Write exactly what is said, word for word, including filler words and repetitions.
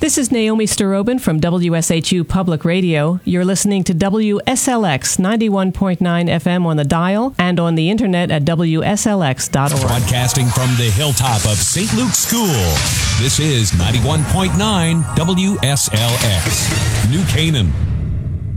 This is Naomi Starobin from W S H U Public Radio. You're listening to W S L X ninety-one point nine F M on the dial and on the internet at W S L X dot org. Broadcasting from the hilltop of Saint Luke's School, this is ninety-one point nine W S L X, New Canaan.